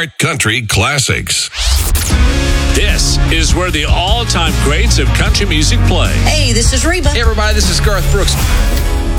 Ironheart Country Classics. This is where the all-time greats of country music play. Hey, this is Reba. Hey, everybody, this is Garth Brooks.